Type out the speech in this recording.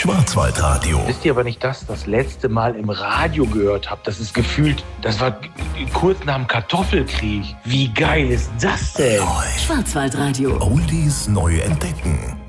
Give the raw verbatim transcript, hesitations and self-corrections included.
Schwarzwaldradio. Wisst ihr aber nicht, dass ich das letzte Mal im Radio gehört habe? Das ist gefühlt, das war kurz nach dem Kartoffelkrieg. Wie geil ist das denn? Neu. Schwarzwaldradio. Oldies neu entdecken.